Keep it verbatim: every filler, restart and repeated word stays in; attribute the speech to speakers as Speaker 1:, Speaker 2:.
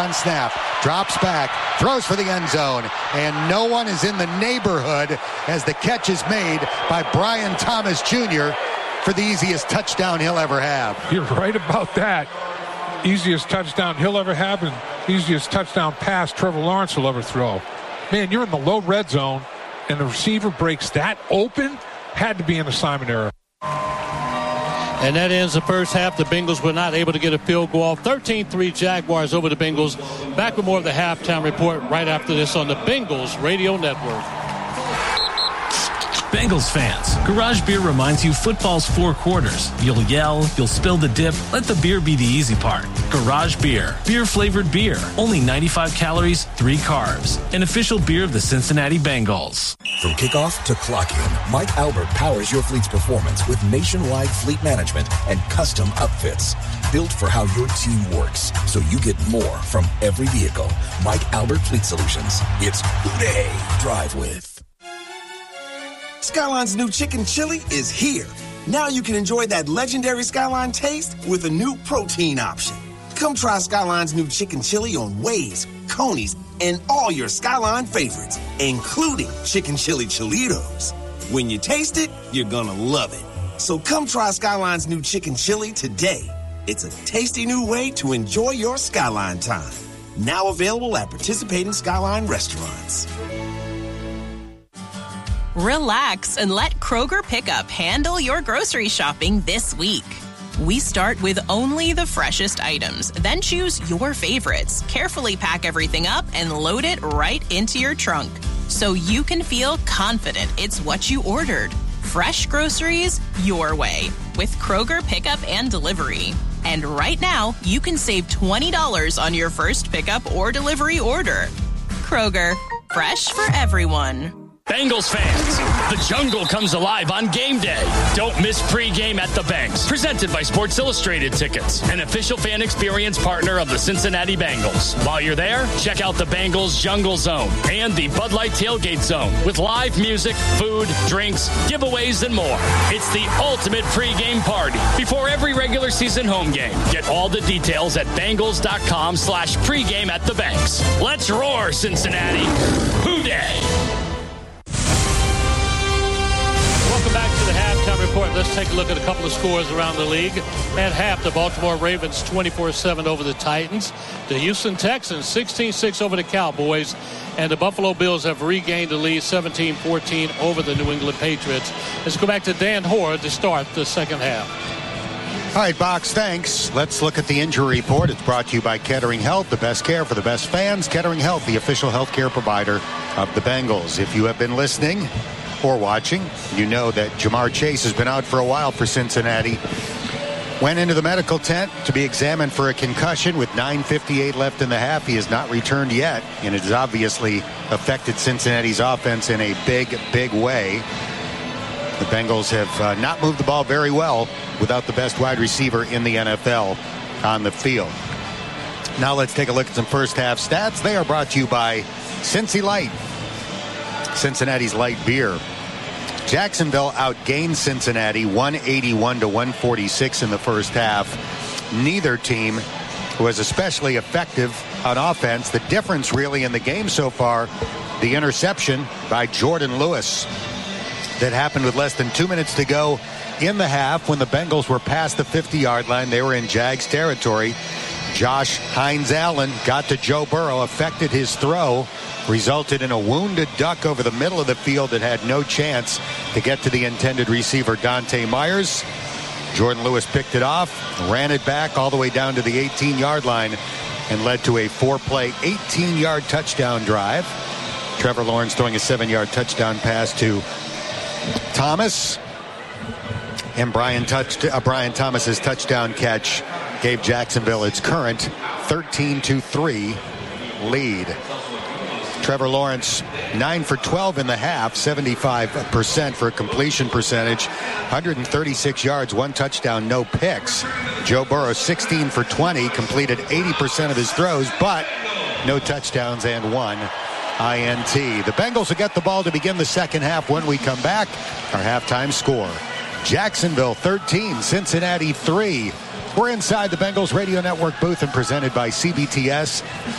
Speaker 1: on snap, drops back, throws for the end zone, and no one is in the neighborhood as the catch is made by Brian Thomas Junior for the easiest touchdown he'll ever have.
Speaker 2: You're right about that. Easiest touchdown he'll ever have, and easiest touchdown pass Trevor Lawrence will ever throw. Man, you're in the low red zone, and the receiver breaks that open. Had to be an assignment error.
Speaker 3: And that ends the first half. The Bengals were not able to get a field goal. thirteen three Jaguars over the Bengals. Back with more of the halftime report right after this on the Bengals Radio Network.
Speaker 4: Bengals fans, Garage Beer reminds you football's four quarters. You'll yell, you'll spill the dip. Let the beer be the easy part. Garage Beer. Beer-flavored beer. Only ninety-five calories, three carbs. An official beer of the Cincinnati Bengals.
Speaker 5: From kickoff to clock in, Mike Albert powers your fleet's performance with nationwide fleet management and custom upfits. Built for how your team works, so you get more from every vehicle. Mike Albert Fleet Solutions. It's Hooday Drive with.
Speaker 6: Skyline's new chicken chili is here. Now you can enjoy that legendary Skyline taste with a new protein option. Come try Skyline's new chicken chili on Waze, Coney's, and all your Skyline favorites, including chicken chili Cholitos. When you taste it, you're gonna love it. So come try Skyline's new chicken chili today. It's a tasty new way to enjoy your Skyline time. Now available at participating Skyline restaurants.
Speaker 7: Relax and let Kroger Pickup handle your grocery shopping this week. We start with only the freshest items, then choose your favorites, carefully pack everything up, and load it right into your trunk so you can feel confident it's what you ordered. Fresh groceries your way with Kroger Pickup and Delivery. And right now, you can save twenty dollars on your first pickup or delivery order. Kroger, fresh for everyone.
Speaker 8: Bengals fans, the jungle comes alive on game day. Don't miss pregame at the Banks. Presented by Sports Illustrated Tickets, an official fan experience partner of the Cincinnati Bengals. While you're there, check out the Bengals Jungle Zone and the Bud Light Tailgate Zone with live music, food, drinks, giveaways, and more. It's the ultimate pregame party before every regular season home game. Get all the details at Bengals.com slash pregame at the Banks. Let's roar, Cincinnati. Hooday!
Speaker 3: Welcome back to the halftime report. Let's take a look at a couple of scores around the league. At half, the Baltimore Ravens twenty-four seven over the Titans. The Houston Texans sixteen six over the Cowboys. And the Buffalo Bills have regained the lead seventeen fourteen over the New England Patriots. Let's go back to Dan Hoare to start the second half.
Speaker 1: All right, Box, thanks. Let's look at the injury report. It's brought to you by Kettering Health, the best care for the best fans. Kettering Health, the official health care provider of the Bengals. If you have been listening or watching, you know that Jamar Chase has been out for a while for Cincinnati. Went into the medical tent to be examined for a concussion with nine fifty-eight left in the half. He has not returned yet, and it has obviously affected Cincinnati's offense in a big, big way. The Bengals have uh, not moved the ball very well without the best wide receiver in the N F L on the field. Now let's take a look at some first half stats. They are brought to you by Cincy Light, Cincinnati's light beer. Jacksonville outgained Cincinnati one eighty-one to one forty-six in the first half. Neither team was especially effective on offense. The difference really in the game so far, the interception by Jordan Lewis that happened with less than two minutes to go in the half when the Bengals were past the fifty-yard line. They were in Jags territory. Josh Hines-Allen got to Joe Burrow, affected his throw, resulted in a wounded duck over the middle of the field that had no chance to get to the intended receiver, Dante Myers. Jordan Lewis picked it off, ran it back all the way down to the eighteen-yard line, and led to a four-play, eighteen-yard touchdown drive. Trevor Lawrence throwing a seven-yard touchdown pass to Thomas. And Brian, touched, uh, Brian Thomas's touchdown catch gave Jacksonville its current thirteen to three lead. Trevor Lawrence, nine for twelve in the half, seventy-five percent for a completion percentage, one hundred thirty-six yards, one touchdown, no picks. Joe Burrow, sixteen for twenty, completed eighty percent of his throws, but no touchdowns and one I N T. The Bengals will get the ball to begin the second half. When we come back, our halftime score. Jacksonville thirteen, Cincinnati three. We're inside the Bengals Radio Network booth and presented by C B T S.